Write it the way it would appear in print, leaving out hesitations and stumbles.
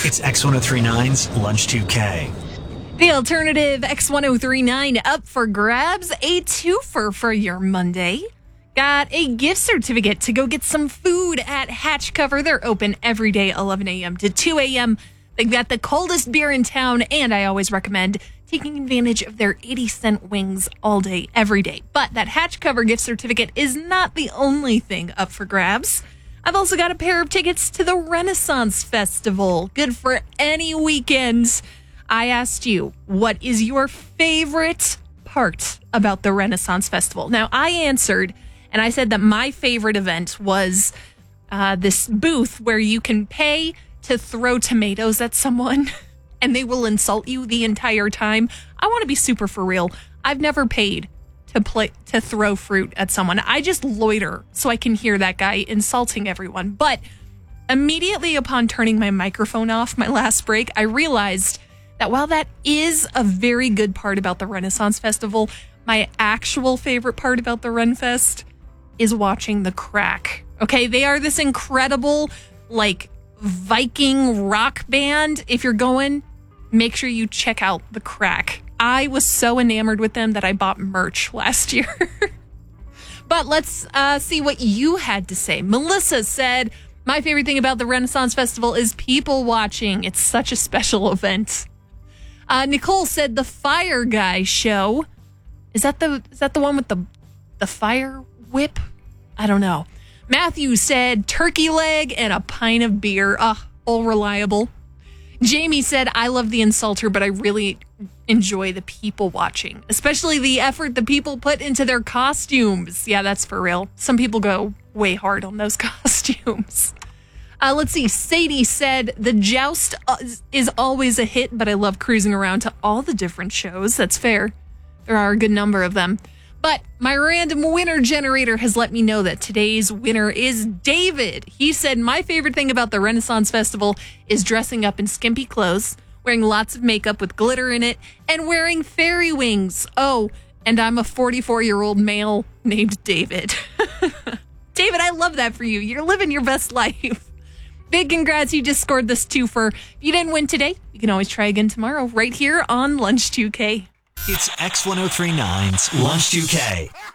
It's X1039's Lunch 2K. The alternative X1039 up for grabs, a twofer for your Monday. Got a gift certificate to go get some food at Hatch Cover. They're open every day, 11 a.m. to 2 a.m. They've got the coldest beer in town, and I always recommend taking advantage of their 80-cent wings all day, every day. But that Hatch Cover gift certificate is not the only thing up for grabs. I've also got a pair of tickets to the Renaissance Festival. Good for any weekend. I asked you, what is your favorite part about the Renaissance Festival? Now, I answered, and I said that my favorite event was this booth where you can pay to throw tomatoes at someone, and they will insult you the entire time. I want to be super for real. I've never paid to throw fruit at someone. I just loiter so I can hear that guy insulting everyone. But immediately upon turning my microphone off my last break, I realized that while that is a very good part about the Renaissance Festival, my actual favorite part about the Renfest is watching the Crack. Okay, they are this incredible, Viking rock band. If you're going, make sure you check out the Crack. I was so enamored with them that I bought merch last year. But let's see what you had to say. Melissa said, my favorite thing about the Renaissance Festival is people watching. It's such a special event. Nicole said the Fire Guy show. Is that the one with the fire whip? I don't know. Matthew said turkey leg and a pint of beer. All reliable. Jamie said, I love the insulter, but I really enjoy the people watching, especially the effort the people put into their costumes. Yeah, that's for real. Some people go way hard on those costumes. Let's see. Sadie said, the Joust is always a hit, but I love cruising around to all the different shows. That's fair. There are a good number of them. But my random winner generator has let me know that today's winner is David. He said, my favorite thing about the Renaissance Festival is dressing up in skimpy clothes, wearing lots of makeup with glitter in it, and wearing fairy wings. Oh, and I'm a 44-year-old male named David. David, I love that for you. You're living your best life. Big congrats, you just scored this twofer. If you didn't win today, you can always try again tomorrow right here on Lunch 2K. It's X1039's Lunch 2K.